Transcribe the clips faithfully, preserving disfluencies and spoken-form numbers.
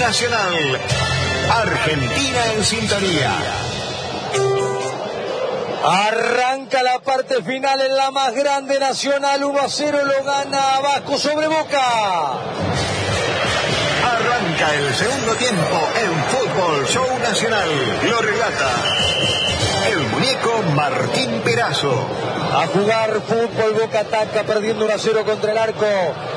Nacional. Argentina en sintonía. Arranca la parte final en la más grande. Nacional uno a cero lo gana Vasco sobre Boca. Arranca el segundo tiempo en Fútbol Show Nacional. Lo relata el muñeco Martín Perazo. A jugar fútbol, Boca ataca perdiendo uno a cero contra el arco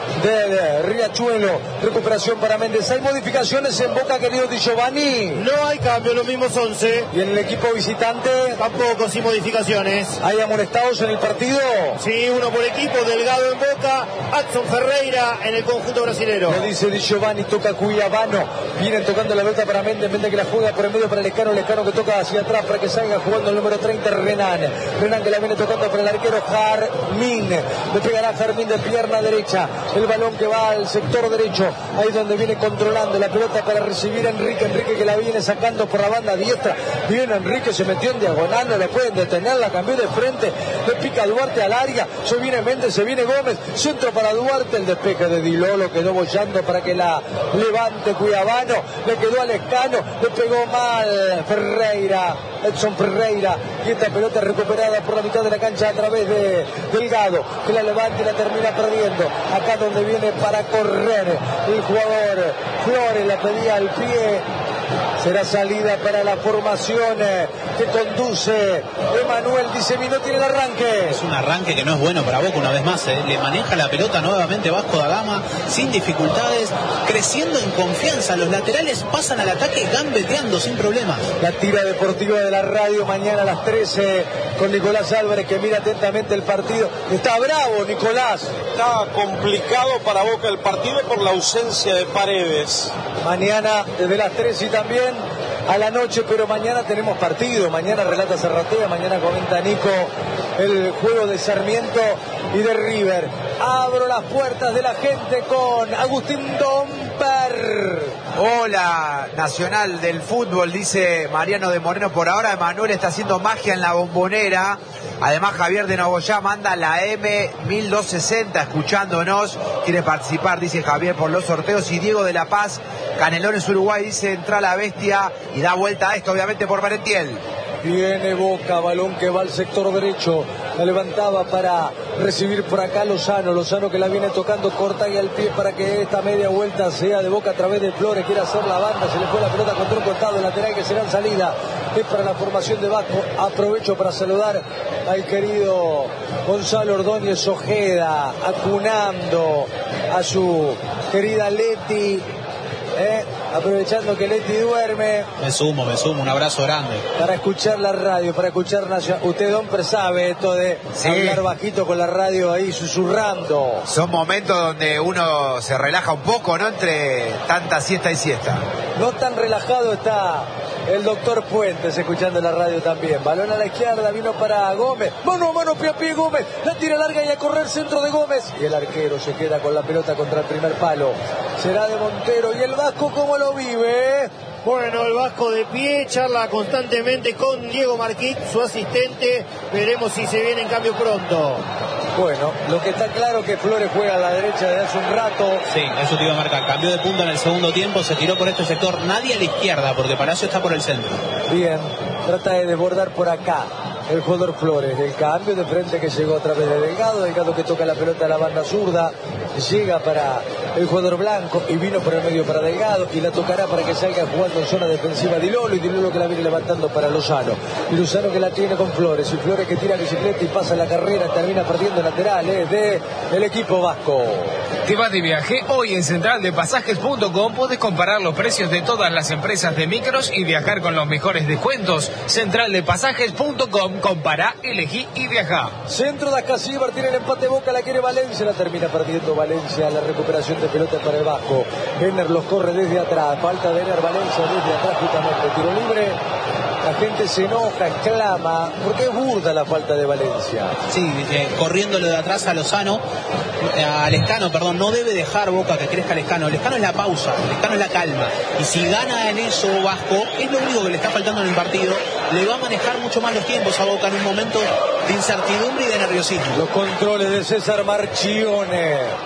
del Riachuelo. Recuperación para Méndez. ¿Hay modificaciones en Boca, querido Di Giovanni? No hay cambio, los mismos once. ¿Y en el equipo visitante? Tampoco, sin modificaciones. ¿Hay amonestados en el partido? Sí, uno por equipo, Delgado en Boca, Adson Ferreira en el conjunto brasilero. Me dice Di Giovanni, toca Cuyabano. Vienen tocando la pelota para Méndez, Méndez que la juega por el medio para Lescano, Lescano que toca hacia atrás para que salga jugando el número treinta, Renan. Renan que la viene tocando para el arquero Jarmín. Le pegará Jarmín de pierna derecha. El balón que va al sector derecho. Ahí donde viene controlando la pelota para recibir a Enrique. Enrique que la viene sacando por la banda diestra. Viene Enrique, se metió en diagonal, no le pueden detener, la cambió de frente. Le pica Duarte al área. Se viene Méndez, se viene Gómez. Centro para Duarte. El despeje de Dilolo quedó bollando para que la levante Cuyabano. Le quedó a Lescano. Le pegó mal Ferreira. Edson Ferreira. Y esta pelota recuperada por la mitad de la cancha a través de Delgado, que la levanta y la termina perdiendo. Acá donde viene para correr el jugador Flores, la pedía al pie. Será salida para la formación que conduce Emanuel. Dice, no tiene el arranque. Es un arranque que no es bueno para Boca una vez más, ¿eh? Le maneja la pelota nuevamente Vasco da Gama sin dificultades, creciendo en confianza. Los laterales pasan al ataque gambeteando sin problemas. La tira deportiva de la radio mañana a las trece con Nicolás Álvarez, que mira atentamente el partido. Está bravo Nicolás. Está complicado para Boca el partido por la ausencia de Paredes. Mañana desde las tres y también a la noche, pero mañana tenemos partido. Mañana relata Zarratea, mañana comenta Nico el juego de Sarmiento y de River. Abro las puertas de la gente con Agustín Domper. Hola, Nacional del Fútbol, dice Mariano de Moreno. Por ahora Emanuel está haciendo magia en la Bombonera. Además Javier de Nogoyá manda la M mil doscientos sesenta escuchándonos. Quiere participar, dice Javier, por los sorteos. Y Diego de La Paz, Canelones Uruguay, dice, entra la bestia y da vuelta a esto, obviamente por Merentiel. Viene Boca, balón que va al sector derecho. La levantaba para recibir por acá Lozano. Lozano que la viene tocando corta y al pie para que esta media vuelta sea de Boca a través de Flores. Quiere hacer la banda, se le fue la pelota contra un costado lateral que será en salida. Es para la formación de Vasco. Aprovecho para saludar al querido Gonzalo Ordóñez Ojeda, acunando a su querida Leti. Eh, aprovechando que Leti duerme. Me sumo, me sumo, un abrazo grande. Para escuchar la radio, para escuchar Nacional. Usted, Domper, sabe esto de sí. Hablar bajito con la radio ahí susurrando. Son momentos donde uno se relaja un poco, ¿no? Entre tanta siesta y siesta. No tan relajado está el doctor Puentes escuchando la radio también. Balón a la izquierda, vino para Gómez. Mano a mano, pie a pie Gómez. La tira larga y a correr centro de Gómez. Y el arquero se queda con la pelota contra el primer palo. Será de Montero. Y el Vasco, ¿cómo lo vive? Bueno, el Vasco de pie, charla constantemente con Diego Marquit, su asistente. Veremos si se viene en cambio pronto. Bueno, lo que está claro es que Flores juega a la derecha desde hace un rato. Sí, eso te iba a marcar. Cambió de punta en el segundo tiempo, se tiró por este sector. Nadie a la izquierda, porque Palacio está por el centro. Bien, trata de desbordar por acá el jugador Flores. El cambio de frente que llegó a través de Delgado. Delgado que toca la pelota a la banda zurda. Llega para el jugador blanco y vino por el medio para Delgado. Y la tocará para que salga jugando en zona defensiva Dilolo. Y Dilolo que la viene levantando para Lozano. Y Lozano que la tiene con Flores. Y Flores que tira bicicleta y pasa la carrera. Termina perdiendo laterales de el equipo vasco. Te vas de viaje. Hoy en central de pasajes punto com puedes comparar los precios de todas las empresas de micros y viajar con los mejores descuentos. central de pasajes punto com. Compara, elegí y viaja. Centro de Ascasíbar, tiene el empate Boca, la quiere Valencia, la termina perdiendo Valencia. La recuperación de pelota para el Vasco. Ener los corre desde atrás. Falta de Ener Valencia desde atrás justamente. Tiro libre. La gente se enoja, exclama, porque es burda la falta de Valencia. Sí, eh, corriéndolo de atrás a Lozano, eh, a Lescano, perdón, no debe dejar Boca que crezca Lescano. Lescano es la pausa, Lescano es la calma. Y si gana en eso Vasco, es lo único que le está faltando en el partido. Le va a manejar mucho más los tiempos a Boca en un momento de incertidumbre y de nerviosismo. Los controles de César Marchione.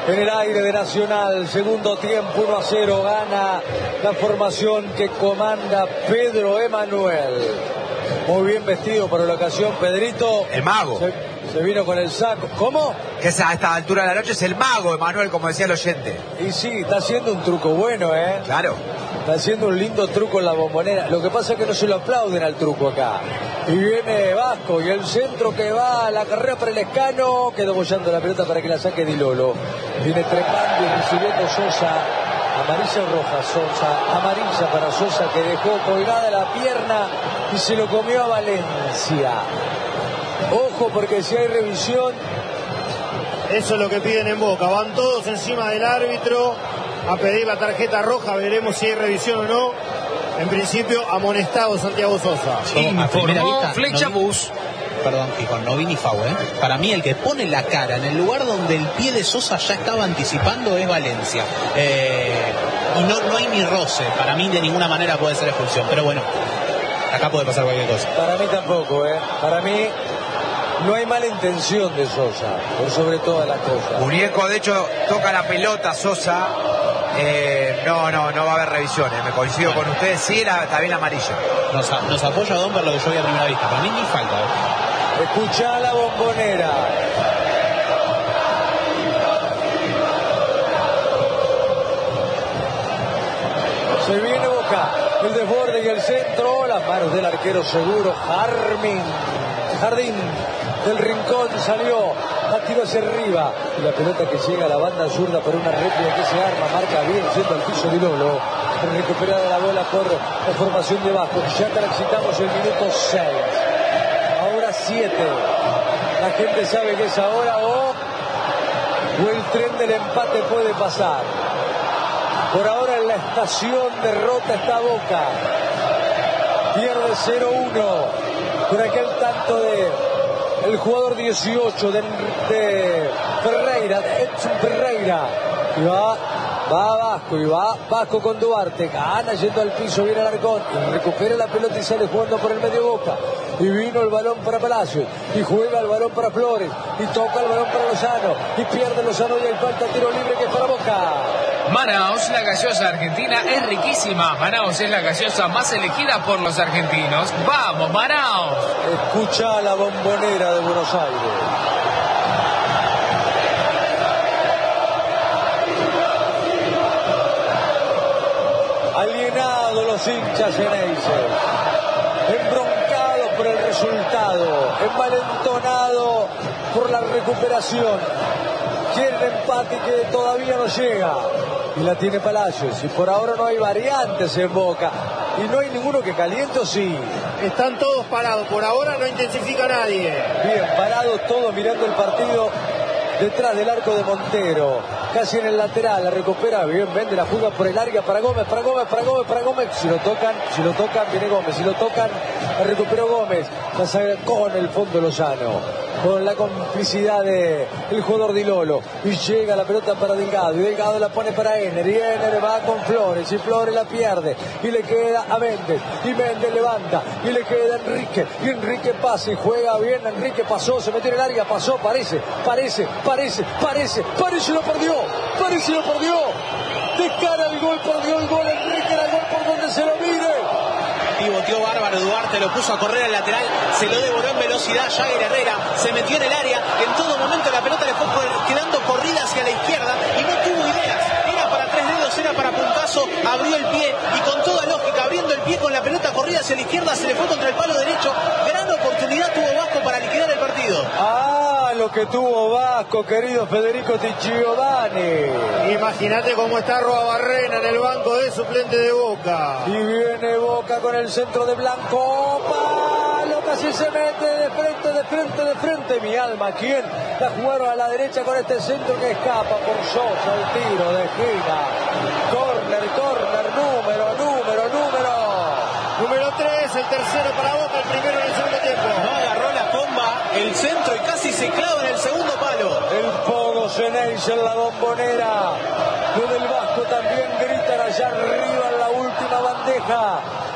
en el aire de Nacional. Segundo tiempo, uno a cero. Gana la formación que comanda Pedro Emanuel. Muy bien vestido para la ocasión, Pedrito. El mago. Se, se vino con el saco. ¿Cómo? Que a esta altura de la noche es el mago, Emanuel, como decía el oyente. Y sí, está haciendo un truco bueno, ¿eh? Claro. Está haciendo un lindo truco en la Bombonera. Lo que pasa es que no se lo aplauden al truco acá. Y viene Vasco y el centro que va a la carrera para el Escano. Quedó bollando la pelota para que la saque Di Lolo. Viene trepando y recibiendo Sosa. Amarilla o roja, Sosa. Amarilla para Sosa, que dejó colgada la pierna y se lo comió a Valencia. Ojo, porque si hay revisión... Eso es lo que piden en Boca. Van todos encima del árbitro a pedir la tarjeta roja. Veremos si hay revisión o no. En principio, amonestado Santiago Sosa. Informó Flecha Bus. Perdón, Gijón, no vi ni Fau, ¿eh? Para mí el que pone la cara en el lugar donde el pie de Sosa ya estaba anticipando es Valencia. Eh, y no, no hay ni roce. Para mí de ninguna manera puede ser expulsión. Pero bueno, acá puede pasar cualquier cosa. Para mí tampoco, ¿eh? Para mí no hay mala intención de Sosa, por sobre todas las cosas. Muñeco, de hecho, toca la pelota Sosa. Eh, no, no, no va a haber revisiones. Me coincido bueno. con ustedes. Sí, la, está bien la amarilla. Nos, nos apoya Don por lo que yo vi a primera vista. Para mí ni falta, ¿eh? Escuchá la Bombonera. Se viene Boca. El desborde y el centro. Las manos del arquero seguro. Jarmín. Jardín del rincón salió. A tiro hacia arriba. Y la pelota que llega a la banda zurda por una réplica que se arma. Marca bien siendo el piso de Lolo. Recuperada la bola por la formación de Vasco. Ya transitamos el minuto seis. Ahora siete. La gente sabe que es ahora o, o el tren del empate puede pasar. Por ahora en la estación derrota está Boca. Pierde cero uno. Con aquel tanto de el jugador dieciocho de, de Ferreira, de Edson Ferreira. Y va, va Vasco, y va Vasco con Duarte. Gana yendo al piso, viene Alarcón. Y recupera la pelota y sale jugando por el medio Boca. Y vino el balón para Palacios. Y juega el balón para Flores. Y toca el balón para Lozano. Y pierde Lozano y hay falta, tiro libre que es para Boca. Manaos, la gaseosa argentina, es riquísima. Manaos es la gaseosa más elegida por los argentinos. ¡Vamos, Manaos! Escucha la Bombonera de Buenos Aires. Alienados los hinchas Ceneices, embroncados por el resultado, envalentonados por la recuperación. Quieren empate que todavía no llega. Y la tiene Palacios. Y por ahora no hay variantes en Boca. Y no hay ninguno que caliente, ¿o sí? Están todos parados. Por ahora no intensifica nadie. Bien, parados todos mirando el partido detrás del arco de Montero. Casi en el lateral. La recupera bien. Vende la fuga por el área para Gómez, para Gómez, para Gómez, para Gómez. Si lo tocan, si lo tocan, viene Gómez. Si lo tocan, la recuperó Gómez. La saca con el fondo Lozano. Con la complicidad del de jugador Di Lolo. Y llega la pelota para Delgado. Y Delgado la pone para Ener. Y Ener va con Flores. Y Flores la pierde. Y le queda a Méndez. Y Méndez levanta. Y le queda a Enrique. Y Enrique pasa y juega bien. Enrique pasó, se metió en el área. Pasó, parece, parece, parece, parece. Parece lo perdió. Parece lo perdió. De cara al gol, perdió el gol. Enrique era el gol por donde se lo mire. Pivoteó bárbaro Duarte, lo puso a correr al lateral, se lo devoró en velocidad Jagger Herrera, se metió en el área, en todo momento la pelota le fue quedando corrida hacia la izquierda y no tuvo ideas, era para tres dedos, era para puntazo, abrió el pie y con toda lógica, abriendo el pie con la pelota corrida hacia la izquierda, se le fue contra el palo derecho, gran oportunidad tuvo Vasco para liquidar el partido. Ah, lo que tuvo Vasco, querido Federico Ticciovani. Imagínate cómo está Roabarrena en el banco de suplente de Boca. Y viene Boca con el centro de Blanco. Palo, casi se mete de frente, de frente, de frente. Mi alma, ¿quién? La jugaron a la derecha con este centro que escapa por Sosa, el tiro de esquina. Corner, corner, número, número, número. Número tres, el tercero para Boca, el primero en el segundo tiempo. No agarró la comba, el centro y casi se clava en el segundo palo. El Pogo Ceneice en la Bombonera. Lo del Vasco también gritan allá arriba en la última bandeja.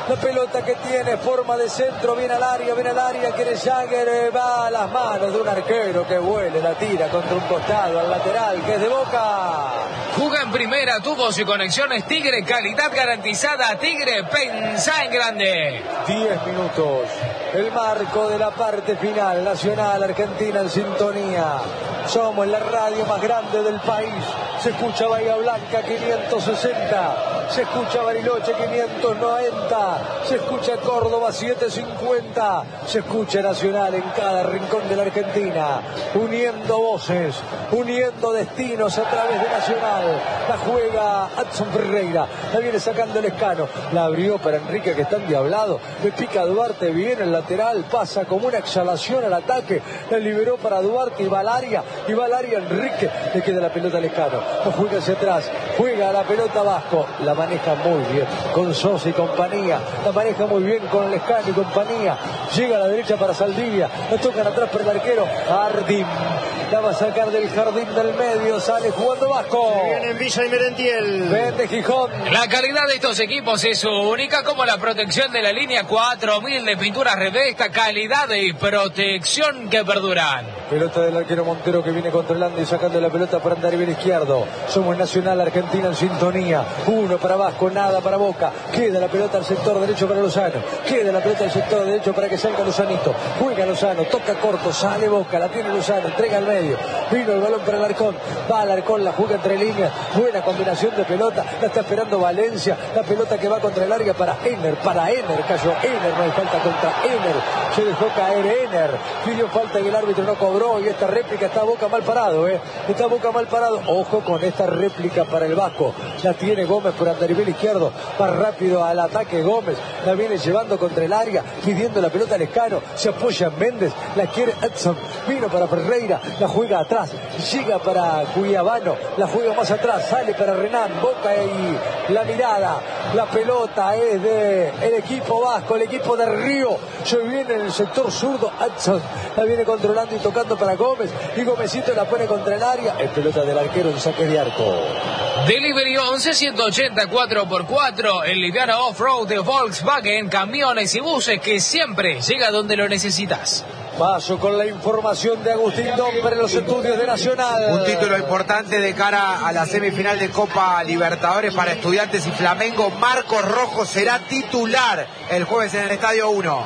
La pelota que tiene forma de centro, viene al área, viene al área, quiere Jagger, va a las manos de un arquero que vuele, la tira contra un costado, al lateral, que es de Boca. Juega en primera, tubos y conexiones Tigre, calidad garantizada. Tigre, pensá en grande. diez minutos, el marco de la parte final. Nacional, Argentina en sintonía. Somos la radio más grande del país. Se escucha Bahía Blanca quinientos sesenta, se escucha Bariloche quinientos noventa, se escucha Córdoba setecientos cincuenta, se escucha Nacional en cada rincón de la Argentina, uniendo voces, uniendo destinos a través de Nacional. La juega Adson Ferreira, la viene sacando el Escano, la abrió para Enrique que está endiablado, le pica a Duarte, viene el lateral, pasa como una exhalación al ataque, la liberó para Duarte y va al área, y va al área Enrique, le queda la pelota al Escano. La juega hacia atrás, juega la pelota Vasco, la maneja muy bien con Sosa y compañía, la maneja muy bien con el Escano y compañía, llega a la derecha para Saldivia, la tocan atrás por el arquero Jardín, la va a sacar del jardín del medio, sale jugando Vasco. Se viene en Villa y Merentiel. Vende Gijón. La calidad de estos equipos es única, como la protección de la línea cuatro mil de pinturas Revesta, calidad y protección que perduran. Pelota del arquero Montero que viene controlando y sacando la pelota para andar bien izquierdo. Somos Nacional, Argentina en sintonía. Uno para Vasco, nada para Boca. Queda la pelota al sector derecho para Lozano. Queda la pelota al sector derecho para que salga Lozanito. Juega Lozano, toca corto, sale Boca, la tiene Lozano, entrega al medio. Vino el balón para el Arcón. Va al Arcón, la juega entre líneas. Buena combinación de pelota. La está esperando Valencia. La pelota que va contra el área para Ener. Para Ener. Cayó Ener. No hay falta contra Ener. Se dejó caer Ener. Pidió falta y el árbitro no cobró. Y esta réplica está Boca mal parado, ¿eh? Está Boca mal parado. Ojo con esta réplica para el Vasco. La tiene Gómez por andarivel izquierdo. Va rápido al ataque Gómez. La viene llevando contra el área. Pidiendo la pelota al Escano. Se apoya en Méndez. La quiere Edson. Vino para Ferreira. La juega atrás. Llega para Cuyabano. La juega más atrás. Sale para Renan. Boca y la mirada. La pelota es de el equipo vasco. El equipo de Río. Se viene en el sector zurdo. Edson. La viene controlando y tocando para Gómez. Y Gómezito la pone contra el área. Es pelota del arquero en saque de arco. Delivery once ciento ochenta cuatro por cuatro, el liviano off-road de Volkswagen, camiones y buses que siempre llega donde lo necesitas. Paso con la información de Agustín Domper en los estudios de Nacional. Un título importante de cara a la semifinal de Copa Libertadores para Estudiantes y Flamengo. Marcos Rojo será titular el jueves en el Estadio uno.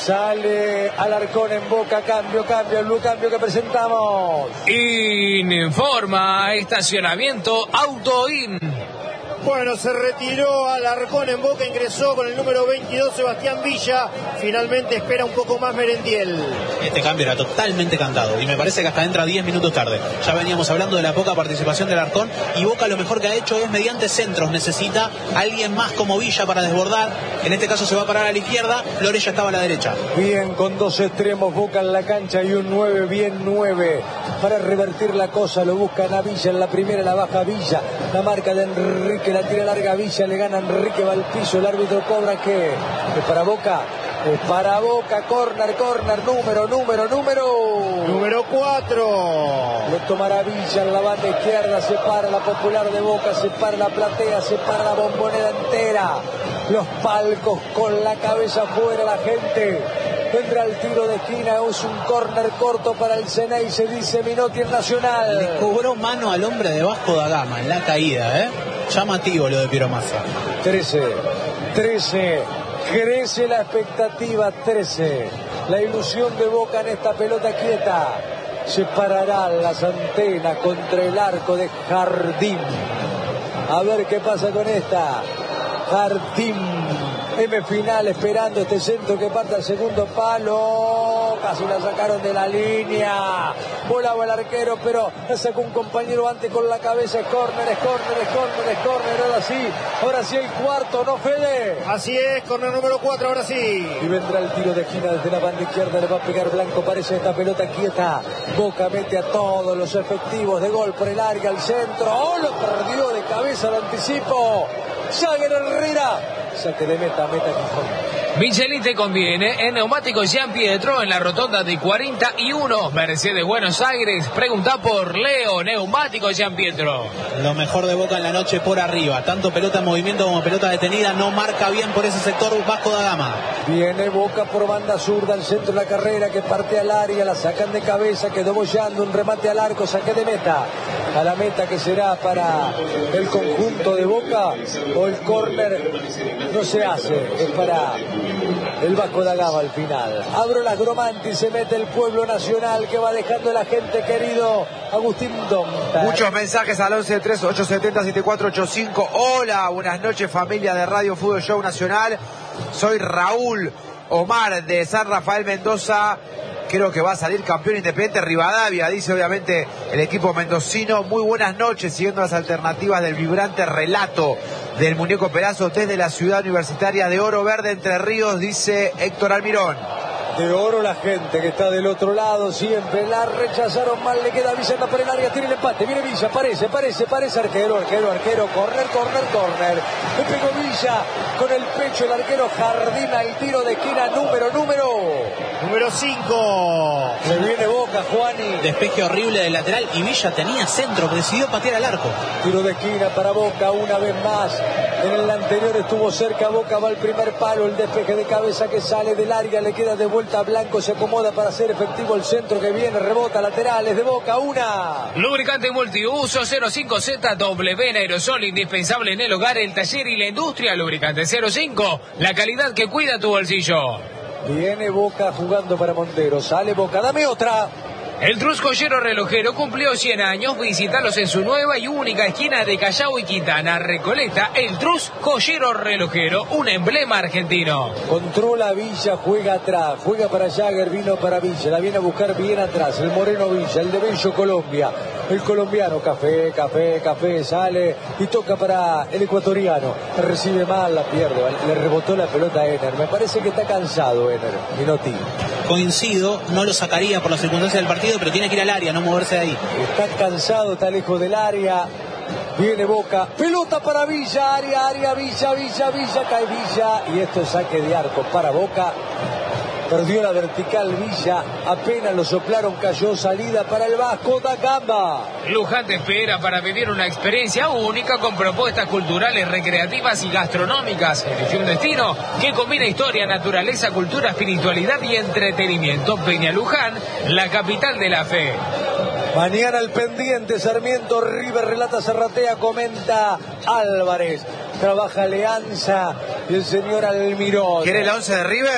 Sale Alarcón en Boca, cambio, cambio, el blue cambio que presentamos. Informa estacionamiento Autoin. Bueno, se retiró Alarcón en Boca, ingresó con el número veintidós Sebastián Villa. Finalmente espera un poco más Merentiel. Este cambio era totalmente cantado y me parece que hasta entra diez minutos tarde. Ya veníamos hablando de la poca participación del Alarcón y Boca lo mejor que ha hecho es mediante centros. Necesita alguien más como Villa para desbordar. En este caso se va a parar a la izquierda, Flores ya estaba a la derecha. Bien, con dos extremos, Boca en la cancha y un nueve, bien nueve. Para revertir la cosa lo buscan a Villa, en la primera la baja Villa. La marca de Enrique, la tira larga Villa, le gana Enrique, va al piso, el árbitro cobra que es para Boca. Es para Boca, corner, corner, número, número, número. Número cuatro. Lo tomará Villa en la banda izquierda, se para la Popular de Boca, se para la platea, se para la Bombonera entera. Los palcos con la cabeza afuera, la gente. Vendrá el tiro de esquina, es un córner corto para el Ceney, se dice Minotti en Nacional. Le cobró mano al hombre de Vasco da Gama en la caída, ¿eh? Llamativo lo de Piero Massa. trece, trece, crece la expectativa, trece. La ilusión de Boca en esta pelota quieta. Se pararán las antenas contra el arco de Jardín. A ver qué pasa con esta. Jardín. M final esperando este centro que parte al segundo palo. Casi la sacaron de la línea. Volaba el arquero, pero la sacó un compañero antes con la cabeza. Es córner, es córner, es córner, es córner. Ahora sí, ahora sí el cuarto, ¿no, Fede? Así es, córner número cuatro, ahora sí. Y vendrá el tiro de esquina desde la banda izquierda. Le va a pegar Blanco, parece esta pelota quieta. Boca mete a todos los efectivos de gol por el área, al centro. ¡Oh, lo perdió de cabeza el anticipo! Jagger Herrera. Saque de meta, meta Gijón. Michelin te conviene en Neumáticos Gian Pietro en la rotonda de cuarenta y uno, Mercedes Buenos Aires. Pregunta por Leo, Neumáticos Gian Pietro. Lo mejor de Boca en la noche por arriba, tanto pelota en movimiento como pelota detenida, no marca bien por ese sector Vasco da Gama. Viene Boca por banda zurda, al centro de la carrera que parte al área, la sacan de cabeza, quedó bollando, un remate al arco, saque de meta. A la meta que será para el conjunto de Boca, o el córner no se hace, es para el Vasco da Gama al final. Abro las Gromanti, se mete el pueblo nacional que va dejando la gente querido Agustín Donta. Muchos mensajes al once tres ocho siete cero siete cuatro ocho cinco. Hola, buenas noches familia de Radio Fútbol Show Nacional. Soy Raúl Omar de San Rafael Mendoza. Creo que va a salir campeón Independiente Rivadavia, dice obviamente el equipo mendocino. Muy buenas noches, siguiendo las alternativas del vibrante relato del muñeco Perazo desde la ciudad universitaria de Oro Verde, Entre Ríos, dice Héctor Almirón. De oro la gente que está del otro lado, siempre la rechazaron mal, le queda Villa, anda por el área, tiene el empate, viene Villa, parece, parece, parece, arquero, arquero, arquero, corner, corner, corner, le pegó Villa con el pecho, el arquero Jardina, el tiro de esquina, número, número, número cinco, se viene Boca, Juani, despeje horrible del lateral y Villa tenía centro, decidió patear al arco, tiro de esquina para Boca, una vez más, en el anterior estuvo cerca Boca, va al primer palo, el despeje de cabeza que sale del área, le queda de vuelta Blanco, se acomoda para hacer efectivo el centro que viene, rebota laterales de Boca, una. Lubricante multiuso cero cinco Z W en aerosol, indispensable en el hogar, el taller y la industria. Lubricante cero cinco, la calidad que cuida tu bolsillo. Viene Boca jugando para Montero, sale Boca, dame otra. El Trus Joyero Relojero cumplió cien años. Visítalos en su nueva y única esquina de Callao y Quintana, Recoleta. El Trus Joyero Relojero, un emblema argentino. Controla Villa, juega atrás, juega para Jagger, vino para Villa, la viene a buscar bien atrás, el Moreno Villa, el de Bello Colombia, el colombiano, café, café, café, sale y toca para el ecuatoriano, recibe mal, la pierde, le rebotó la pelota a Ener, me parece que está cansado Ener, Minotti. Coincido, no lo sacaría por las circunstancias del partido, pero tiene que ir al área, no moverse de ahí. Está cansado, está lejos del área. Viene Boca, pelota para Villa, área, área, Villa, Villa, Villa, cae Villa. Y esto es saque de arco para Boca. Perdió la vertical Villa, apenas lo soplaron, cayó, salida para el Vasco da Gama. Luján te espera para vivir una experiencia única con propuestas culturales, recreativas y gastronómicas. Elige un destino que combina historia, naturaleza, cultura, espiritualidad y entretenimiento. Peña Luján, la capital de la fe. Mañana el pendiente, Sarmiento, River, relata Serratea, comenta Álvarez. Trabaja Alianza y el señor Almirón. ¿Quiere el once de River?